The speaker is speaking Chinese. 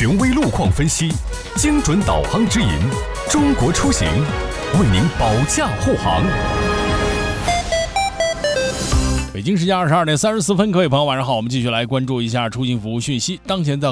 权威路况分析，精准导航指引，中国出行为您保驾护航。 北京时间22点34分，各位朋友晚上好，我们继续来关注一下出行服务讯息。当前在